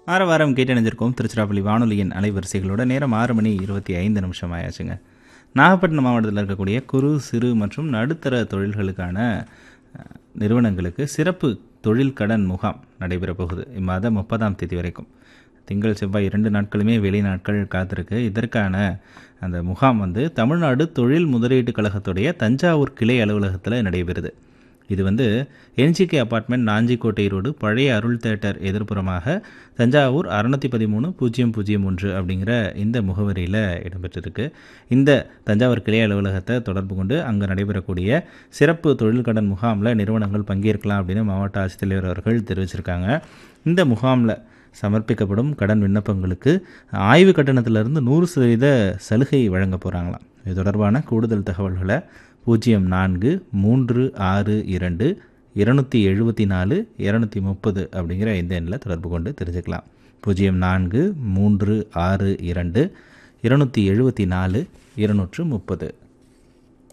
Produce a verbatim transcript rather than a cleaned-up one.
ஆற வாரம் கேட்டணிஞ்சிருக்கோம் திருச்சிராப்பள்ளி வானொலியின் அலைவரிசைகளோட நேரம் ஆறு மணி இருபத்தி ஐந்து நிமிஷம் ஆயாச்சுங்க. நாகப்பட்டினம் மாவட்டத்தில் இருக்கக்கூடிய குறு சிறு மற்றும் நடுத்தர தொழில்களுக்கான அஹ், நிறுவனங்களுக்கு சிறப்பு தொழில் கடன் முகாம் நடைபெற போகுது. இம்மாதம் முப்பதாம் தேதி வரைக்கும் திங்கள் செவ்வாய் இரண்டு நாட்களுமே வெளி நாட்கள் காத்திருக்கு. இதற்கான அந்த முகாம் வந்து தமிழ்நாடு தொழில் முதலீட்டு கழகத்துடைய தஞ்சாவூர் கிளை அலுவலகத்தில் நடைபெறுது. இது வந்து என்ஜிகே அப்பார்ட்மெண்ட் நாஞ்சிக்கோட்டை ரோடு பழைய அருள் தேட்டர் எதிர்ப்புறமாக தஞ்சாவூர் அறுநூத்தி பதிமூணு பூஜ்ஜியம் பூஜ்ஜியம் ஒன்று அப்படிங்கிற இந்த முகவரியில் இடம்பெற்றிருக்கு. இந்த தஞ்சாவூர் கிளை அலுவலகத்தை தொடர்பு கொண்டு அங்கே நடைபெறக்கூடிய சிறப்பு தொழில் கடன் முகாமில் நிறுவனங்கள் பங்கேற்கலாம் அப்படின்னு மாவட்ட ஆட்சித்தலைவர் அவர்கள் தெரிவிச்சிருக்காங்க. இந்த முகாமில் சமர்ப்பிக்கப்படும் கடன் விண்ணப்பங்களுக்கு ஆய்வு கட்டணத்திலிருந்து நூறு சதவீத சலுகை வழங்க போகிறாங்களாம். இது தொடர்பான கூடுதல் தகவல்களை பூஜ்ஜியம் நான்கு மூன்று ஆறு இரண்டு இருநூற்றி எழுபத்தி நாலு இரநூத்தி முப்பது அப்படிங்கிற இந்த எண்ணில் தொடர்பு கொண்டு தெரிஞ்சுக்கலாம். பூஜ்ஜியம் நான்கு மூன்று ஆறு இரண்டு இருநூற்றி எழுபத்தி நாலு இருநூற்று முப்பது.